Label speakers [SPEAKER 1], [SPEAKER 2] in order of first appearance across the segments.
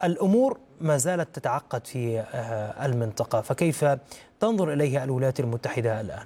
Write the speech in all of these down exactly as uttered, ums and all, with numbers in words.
[SPEAKER 1] الأمور ما زالت تتعقد في المنطقة، فكيف تنظر إليها الولايات المتحدة الآن؟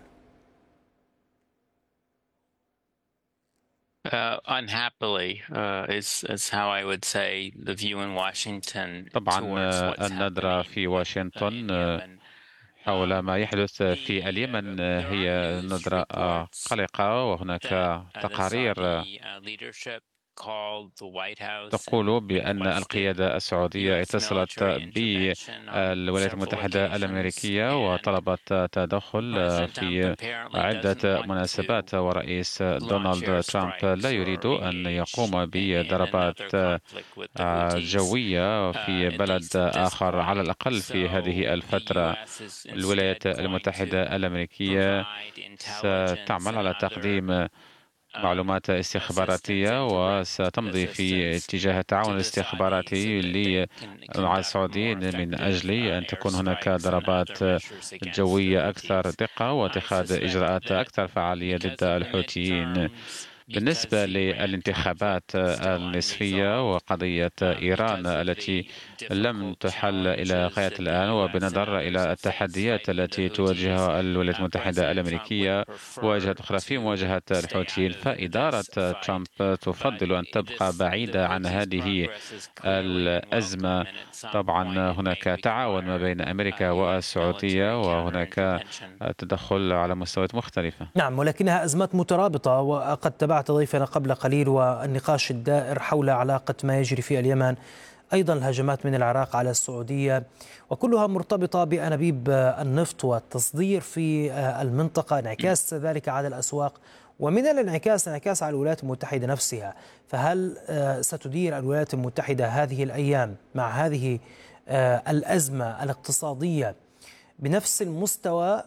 [SPEAKER 2] Uh, unhappily, uh, is is how I would say the view in Washington
[SPEAKER 3] طبعا
[SPEAKER 2] towards what's
[SPEAKER 3] النظرة
[SPEAKER 2] happening
[SPEAKER 3] في
[SPEAKER 2] with uh, in
[SPEAKER 3] واشنطن
[SPEAKER 2] Yemen.
[SPEAKER 3] حول
[SPEAKER 2] Um,
[SPEAKER 3] ما يحدث في
[SPEAKER 2] the uh,
[SPEAKER 3] اليمن
[SPEAKER 2] there are
[SPEAKER 3] هي
[SPEAKER 2] news
[SPEAKER 3] نظرة
[SPEAKER 2] reports
[SPEAKER 3] قلقة، وهناك
[SPEAKER 2] that uh, the
[SPEAKER 3] تقارير
[SPEAKER 2] Saudi uh, leadership called the White House and
[SPEAKER 3] تقول بأن
[SPEAKER 2] requested
[SPEAKER 3] القيادة السعودية
[SPEAKER 2] U S
[SPEAKER 3] اتصلت
[SPEAKER 2] military intervention on
[SPEAKER 3] بالولايات
[SPEAKER 2] several
[SPEAKER 3] المتحدة
[SPEAKER 2] occasions,
[SPEAKER 3] الأمريكية
[SPEAKER 2] and
[SPEAKER 3] وطلبت تدخل
[SPEAKER 2] President Trump
[SPEAKER 3] في
[SPEAKER 2] apparently doesn't
[SPEAKER 3] عدة
[SPEAKER 2] want to
[SPEAKER 3] مناسبات، ورئيس
[SPEAKER 2] launch
[SPEAKER 3] دونالد ترامب لا
[SPEAKER 2] airstrikes
[SPEAKER 3] يريد
[SPEAKER 2] or
[SPEAKER 3] أن
[SPEAKER 2] engage
[SPEAKER 3] يقوم
[SPEAKER 2] in
[SPEAKER 3] بضربات
[SPEAKER 2] another conflict with the Houthis,
[SPEAKER 3] جوية
[SPEAKER 2] uh,
[SPEAKER 3] في
[SPEAKER 2] at
[SPEAKER 3] بلد
[SPEAKER 2] least at this
[SPEAKER 3] آخر على
[SPEAKER 2] point.
[SPEAKER 3] الأقل في هذه
[SPEAKER 2] So the
[SPEAKER 3] الفترة.
[SPEAKER 2] U S is
[SPEAKER 3] الولايات
[SPEAKER 2] instead going to
[SPEAKER 3] المتحدة الأمريكية
[SPEAKER 2] provide intelligence
[SPEAKER 3] ستعمل
[SPEAKER 2] and
[SPEAKER 3] على
[SPEAKER 2] other
[SPEAKER 3] تقديم
[SPEAKER 2] um,
[SPEAKER 3] معلومات
[SPEAKER 2] assistance
[SPEAKER 3] استخباراتية،
[SPEAKER 2] and direct
[SPEAKER 3] وستمضي في
[SPEAKER 2] assistance
[SPEAKER 3] اتجاه
[SPEAKER 2] to
[SPEAKER 3] التعاون
[SPEAKER 2] the Saudis so
[SPEAKER 3] الاستخباراتي
[SPEAKER 2] that they
[SPEAKER 3] لي-
[SPEAKER 2] can
[SPEAKER 3] مع
[SPEAKER 2] conduct more
[SPEAKER 3] السعوديين من
[SPEAKER 2] effective
[SPEAKER 3] أجل
[SPEAKER 2] uh,
[SPEAKER 3] أن تكون هناك
[SPEAKER 2] airstrikes and
[SPEAKER 3] ضربات
[SPEAKER 2] other measures against the
[SPEAKER 3] جوية أكثر
[SPEAKER 2] Houthis.
[SPEAKER 3] دقة
[SPEAKER 2] I
[SPEAKER 3] واتخاذ
[SPEAKER 2] suspect
[SPEAKER 3] إجراءات
[SPEAKER 2] that
[SPEAKER 3] أكثر فعالية ضد
[SPEAKER 2] because of the
[SPEAKER 3] الحوثيين.
[SPEAKER 2] midterms, because
[SPEAKER 3] بالنسبة
[SPEAKER 2] the Iran
[SPEAKER 3] للانتخابات
[SPEAKER 2] conflict is still
[SPEAKER 3] النصفية
[SPEAKER 2] unresolved,
[SPEAKER 3] وقضية
[SPEAKER 2] um,
[SPEAKER 3] إيران
[SPEAKER 2] because of
[SPEAKER 3] التي
[SPEAKER 2] the
[SPEAKER 3] لم
[SPEAKER 2] difficult
[SPEAKER 3] تحل إلى
[SPEAKER 2] challenges
[SPEAKER 3] غاية
[SPEAKER 2] that the
[SPEAKER 3] الآن،
[SPEAKER 2] U S and
[SPEAKER 3] وبنظر
[SPEAKER 2] others
[SPEAKER 3] إلى
[SPEAKER 2] have faced
[SPEAKER 3] التحديات
[SPEAKER 2] fighting the
[SPEAKER 3] التي
[SPEAKER 2] Houthis,
[SPEAKER 3] تواجهها الولايات
[SPEAKER 2] uh,
[SPEAKER 3] المتحدة
[SPEAKER 2] President Trump would
[SPEAKER 3] الأمريكية
[SPEAKER 2] prefer
[SPEAKER 3] مواجهة أخرى في
[SPEAKER 2] to
[SPEAKER 3] مواجهة
[SPEAKER 2] stay out
[SPEAKER 3] الحوثيين،
[SPEAKER 2] of
[SPEAKER 3] فإدارة
[SPEAKER 2] this
[SPEAKER 3] ترامب
[SPEAKER 2] fight. But
[SPEAKER 3] تفضل أن تبقى
[SPEAKER 2] this, the
[SPEAKER 3] بعيدة عن
[SPEAKER 2] Houthis'
[SPEAKER 3] هذه
[SPEAKER 2] progress is clearly unwelcome,
[SPEAKER 3] الأزمة.
[SPEAKER 2] and at some point
[SPEAKER 3] طبعا
[SPEAKER 2] it may
[SPEAKER 3] هناك تعاون ما
[SPEAKER 2] require
[SPEAKER 3] بين
[SPEAKER 2] uh,
[SPEAKER 3] أمريكا
[SPEAKER 2] U S military
[SPEAKER 3] والسعودية، وهناك
[SPEAKER 2] counterintervention.
[SPEAKER 3] تدخل على مستويات مختلفة.
[SPEAKER 1] نعم، ولكنها أزمات مترابطة، وقد تابعت ضيفنا قبل قليل والنقاش الدائر حول علاقة ما يجري في اليمن، أيضا الهجمات من العراق على السعودية، وكلها مرتبطة بأنابيب النفط والتصدير في المنطقة، انعكاس ذلك على الأسواق، ومن الانعكاس انعكاس على الولايات المتحدة نفسها. فهل ستدير الولايات المتحدة هذه الأيام مع هذه الأزمة الاقتصادية بنفس المستوى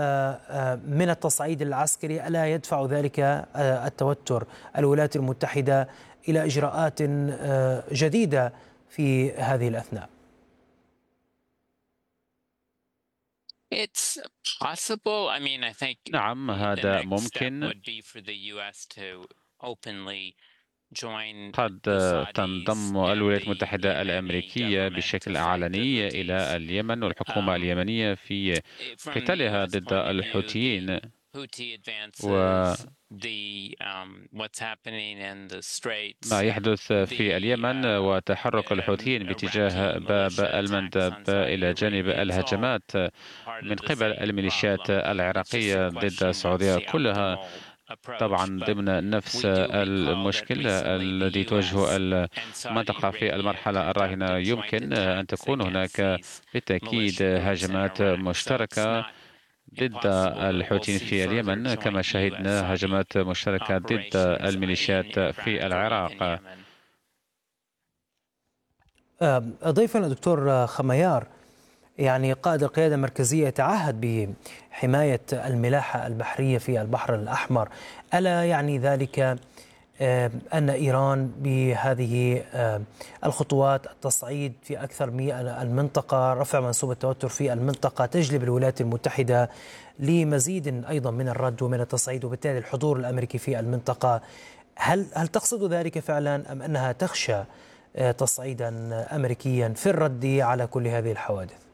[SPEAKER 1] من التصعيد العسكري؟ ألا يدفع ذلك التوتر الولايات المتحدة إلى إجراءات جديدة في هذه الأثناء؟
[SPEAKER 2] It's possible. I mean, I think
[SPEAKER 3] نعم،
[SPEAKER 2] the
[SPEAKER 3] هذا
[SPEAKER 2] next step
[SPEAKER 3] ممكن.
[SPEAKER 2] would be for the U S to openly join
[SPEAKER 3] قد
[SPEAKER 2] the Saudis
[SPEAKER 3] تنضم
[SPEAKER 2] and
[SPEAKER 3] الولايات
[SPEAKER 2] the
[SPEAKER 3] المتحدة
[SPEAKER 2] Yemeni
[SPEAKER 3] الأمريكية
[SPEAKER 2] government to
[SPEAKER 3] بشكل
[SPEAKER 2] fight the
[SPEAKER 3] علني إلى
[SPEAKER 2] Houthis.
[SPEAKER 3] اليمن والحكومة
[SPEAKER 2] Um,
[SPEAKER 3] اليمنية في
[SPEAKER 2] from the U
[SPEAKER 3] قتالها
[SPEAKER 2] S
[SPEAKER 3] ضد
[SPEAKER 2] point of view, the
[SPEAKER 3] الحوثيين.
[SPEAKER 2] Houthi
[SPEAKER 3] وما
[SPEAKER 2] advances, the um, what's happening in the Straits,
[SPEAKER 3] يحدث في
[SPEAKER 2] the
[SPEAKER 3] اليمن
[SPEAKER 2] uh,
[SPEAKER 3] وتحرك
[SPEAKER 2] um,
[SPEAKER 3] الحوثيين باتجاه
[SPEAKER 2] Iraqi
[SPEAKER 3] باب
[SPEAKER 2] militia attacks
[SPEAKER 3] المندب
[SPEAKER 2] on Saudi
[SPEAKER 3] إلى جانب
[SPEAKER 2] Arabia, it's all
[SPEAKER 3] الهجمات
[SPEAKER 2] part
[SPEAKER 3] من
[SPEAKER 2] of the
[SPEAKER 3] قبل
[SPEAKER 2] same
[SPEAKER 3] الميليشيات
[SPEAKER 2] problem. It's just a
[SPEAKER 3] العراقية ضد
[SPEAKER 2] question what's
[SPEAKER 3] السعودية،
[SPEAKER 2] the
[SPEAKER 3] كلها
[SPEAKER 2] optimal approach.
[SPEAKER 3] طبعا
[SPEAKER 2] But
[SPEAKER 3] ضمن نفس
[SPEAKER 2] we do recall that
[SPEAKER 3] المشكل
[SPEAKER 2] recently the
[SPEAKER 3] الذي
[SPEAKER 2] U
[SPEAKER 3] تواجه
[SPEAKER 2] S and Saudi
[SPEAKER 3] المنطقة في
[SPEAKER 2] Arabia
[SPEAKER 3] المرحلة الراهنة.
[SPEAKER 2] conducted joint
[SPEAKER 3] يمكن أن
[SPEAKER 2] attacks
[SPEAKER 3] تكون
[SPEAKER 2] against
[SPEAKER 3] هناك
[SPEAKER 2] these
[SPEAKER 3] بالتأكيد
[SPEAKER 2] militia groups in
[SPEAKER 3] هجمات
[SPEAKER 2] Iraq. So it's
[SPEAKER 3] مشتركة
[SPEAKER 2] not
[SPEAKER 3] ضد
[SPEAKER 2] impossible that we'll
[SPEAKER 3] الحوثيين
[SPEAKER 2] see
[SPEAKER 3] في
[SPEAKER 2] further
[SPEAKER 3] اليمن، كما
[SPEAKER 2] joint U
[SPEAKER 3] شهدنا
[SPEAKER 2] S-Saudi
[SPEAKER 3] هجمات مشتركة ضد
[SPEAKER 2] operations in
[SPEAKER 3] الميليشيات في
[SPEAKER 2] Iraq or even
[SPEAKER 3] العراق.
[SPEAKER 2] Yemen.
[SPEAKER 1] ضيفنا الدكتور خميار، يعني قائد القيادة المركزية يتعهد بحماية الملاحة البحرية في البحر الأحمر، ألا يعني ذلك أن إيران بهذه الخطوات، التصعيد في أكثر من المنطقة، رفع منسوب التوتر في المنطقة، تجلب الولايات المتحدة لمزيد أيضا من الرد ومن التصعيد، وبالتالي الحضور الأمريكي في المنطقة؟ هل هل تقصد ذلك فعلا، أم أنها تخشى تصعيدا أمريكيا في الرد على كل هذه الحوادث؟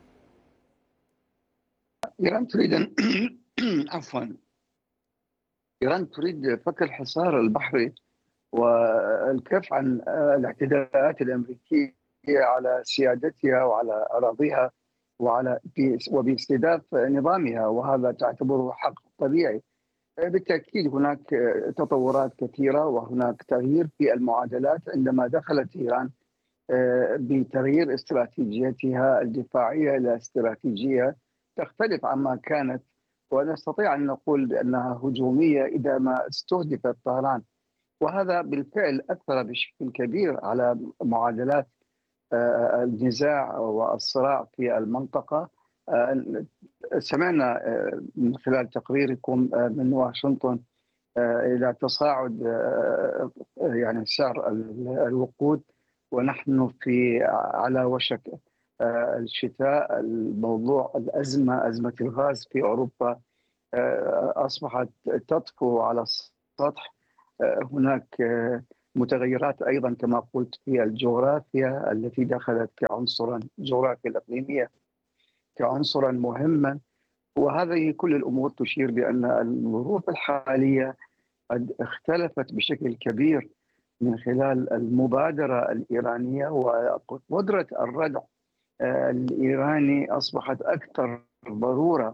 [SPEAKER 4] إيران تريد أن عفوا إيران تريد فك الحصار البحري والكف عن الاعتداءات الأمريكية على سيادتها وعلى أراضيها وعلى وباستهداف نظامها، وهذا تعتبره حق طبيعي. بالتأكيد هناك تطورات كثيرة وهناك تغيير في المعادلات عندما دخلت إيران بتغيير استراتيجيتها الدفاعية إلى استراتيجية تختلف عما كانت، ونستطيع أن نقول بأنها هجومية إذا ما استهدفت طهران، وهذا بالفعل أثر بشكل كبير على معادلات النزاع والصراع في المنطقة. سمعنا من خلال تقريركم من واشنطن إلى تصاعد يعني سعر الوقود، ونحن في على وشك الشتاء. الموضوع الأزمة أزمة الغاز في أوروبا أصبحت تطفو على السطح. هناك متغيرات أيضا كما قلت في الجغرافيا التي دخلت كعنصرا، الجغرافيا الإقليمية كعنصرا مهما. وهذه كل الأمور تشير بأن الظروف الحالية قد اختلفت بشكل كبير من خلال المبادرة الإيرانية، وقدرة الردع الإيراني أصبحت أكثر ضرورة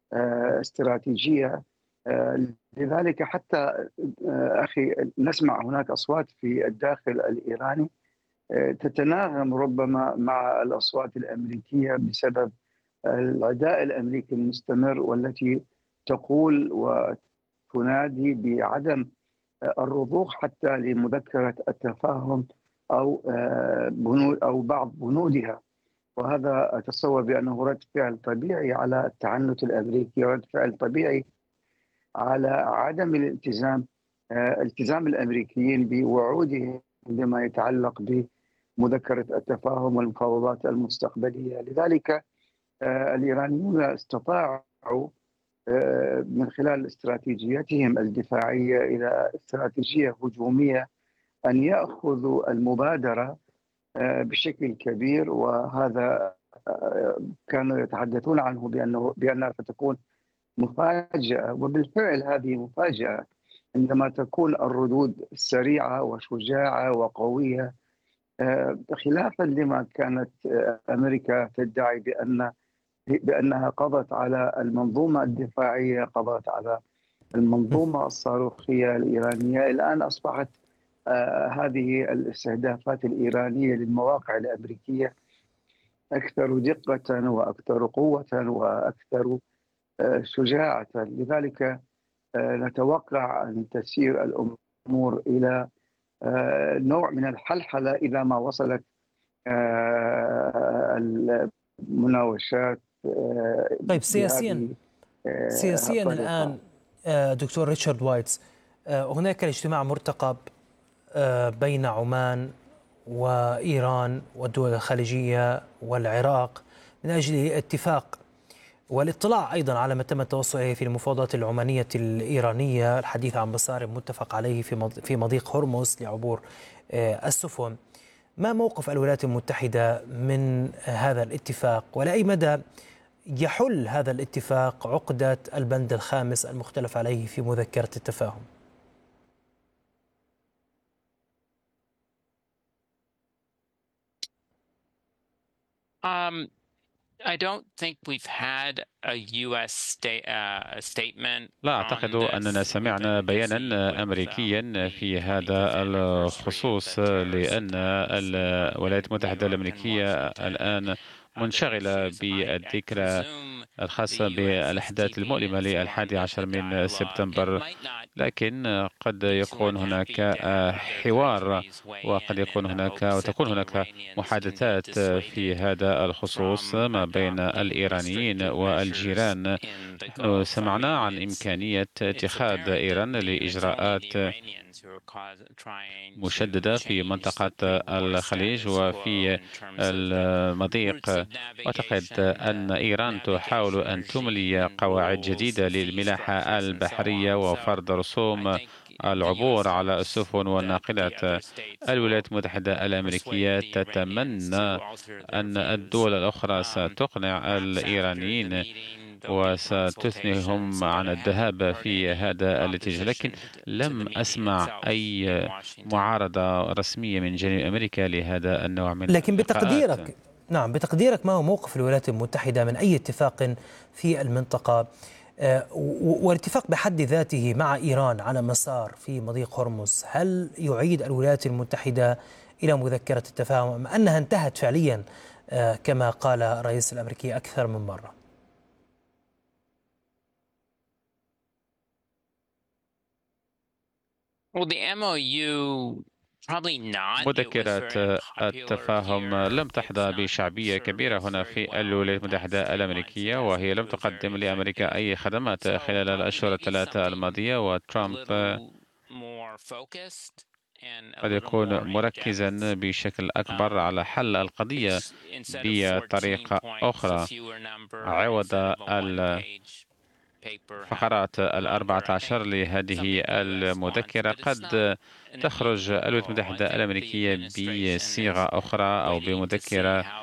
[SPEAKER 4] استراتيجية. لذلك حتى أخي نسمع هناك أصوات في الداخل الإيراني تتناغم ربما مع الأصوات الأمريكية بسبب العداء الأمريكي المستمر، والتي تقول وتنادي بعدم الرضوخ حتى لمذكرة التفاهم أو بنود أو بعض بنودها. وهذا أتصور بأنه رد فعل طبيعي على التعنت الأمريكي، رد فعل طبيعي على عدم الالتزام التزام الأمريكيين بوعودهم بما يتعلق بمذكرة التفاهم والمفاوضات المستقبلية. لذلك الإيرانيون استطاعوا من خلال استراتيجيتهم الدفاعية إلى استراتيجية هجومية أن يأخذوا المبادرة بشكل كبير، وهذا كانوا يتحدثون عنه بأنه بأنها ستكون مفاجأة، وبالفعل هذه مفاجأة عندما تكون الردود سريعة وشجاعة وقوية، خلافا لما كانت أمريكا تدعي بأن بأنها قضت على المنظومة الدفاعية، قضت على المنظومة الصاروخية الإيرانية. الآن أصبحت آه هذه الاستهدافات الإيرانية للمواقع الأمريكية أكثر دقة وأكثر قوة وأكثر آه شجاعة. لذلك آه نتوقع أن تسير الأمور إلى آه نوع من الحلحلة إذا ما وصلت آه المناوشات. آه
[SPEAKER 1] طيب سياسيا آه سياسيا الآن آه دكتور ريتشارد وايتس، آه هناك الاجتماع مرتقب بين عمان وإيران والدول الخليجية والعراق من أجل اتفاق والاطلاع أيضا على ما تم التوصل إليه في المفاوضات العمانية الإيرانية، الحديث عن مسار متفق عليه في مضيق هرمز لعبور السفن. ما موقف الولايات المتحدة من هذا الاتفاق، ولا أي مدى يحل هذا الاتفاق عقدة البند الخامس المختلف عليه في مذكرة التفاهم؟
[SPEAKER 2] Um, I don't think we've had a U S state, uh, a statement.
[SPEAKER 3] لا أعتقد أننا سمعنا بيانا أمريكيا في هذا الخصوص، لأن الولايات المتحدة الأمريكية الآن منشغلة بالذكرى الخاصة بالأحداث المؤلمة للحادي عشر من سبتمبر، لكن قد يكون هناك حوار وقد يكون هناك وتكون هناك محادثات في هذا الخصوص ما بين الإيرانيين والجيران. سمعنا عن إمكانية اتخاذ إيران لإجراءات مشددة في منطقة الخليج وفي المضيق. أعتقد أن إيران تحاول أن تملي قواعد جديدة للملاحة البحرية وفرض رسوم العبور على السفن والناقلات. الولايات المتحدة الأمريكية تتمنى أن الدول الأخرى ستقنع الإيرانيين وستثنيهم عن الذهاب في هذا الاتجاه، لكن لم أسمع أي معارضة رسمية من جانب أمريكا لهذا النوع من
[SPEAKER 1] لكن بتقديرك نعم بتقديرك ما هو موقف الولايات المتحدة من أي اتفاق في المنطقة، والاتفاق بحد ذاته مع إيران على مسار في مضيق هرمز؟ هل يعيد الولايات المتحدة إلى مذكرة التفاهم أم أنها انتهت فعليا كما قال الرئيس الأمريكي أكثر من مرة؟
[SPEAKER 2] Well, the M O U probably not.
[SPEAKER 3] مذكرة التفاهم لم تحظى بشعبية كبيرة هنا في الولايات المتحدة الأمريكية، وهي لم تقدم لأمريكا أي خدمات خلال الأشهر الثلاثة الماضية. وترامب قد يكون مركزا بشكل أكبر على حل القضية بطريقة أخرى عوض الفقرات الأربعة عشر لهذه المذكرة قد تخرج الولايات المتحدة الأمريكية بصيغة أخرى أو بمذكرة